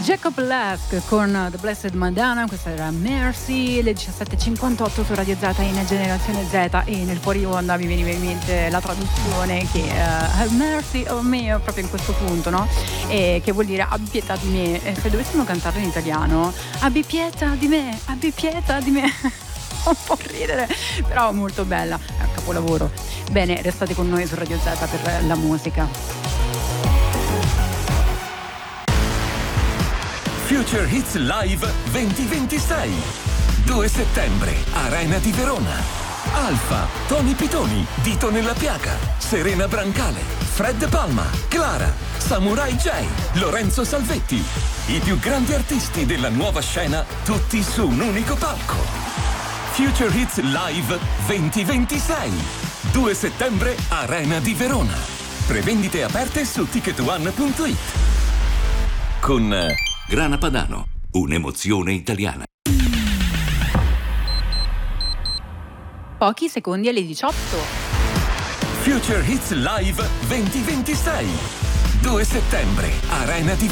Jacob Lesk con The Blessed Madonna, questa era Mercy, le 17.58 su Radio Z in Generazione Z, e nel fuori onda mi veniva in mente la traduzione che Have mercy on me, proprio in questo punto, no? E che vuol dire abbi pietà di me. E se dovessimo cantarlo in italiano, abbi pietà di me, abbi pietà di me. Un po' ridere, però molto bella, è un capolavoro. Bene, restate con noi su Radio Z per la musica. Future Hits Live 2026. 2 settembre, Arena di Verona. Alfa, Tony Pitoni, Dito nella Piaga, Serena Brancale, Fred Palma, Clara, Samurai J, Lorenzo Salvetti. I più grandi artisti della nuova scena, tutti su un unico palco. Future Hits Live 2026. 2 settembre, Arena di Verona. Prevendite aperte su ticketone.it. Con Grana Padano, un'emozione italiana. Pochi secondi alle 18. Future Hits Live 2026. 2 settembre, Arena di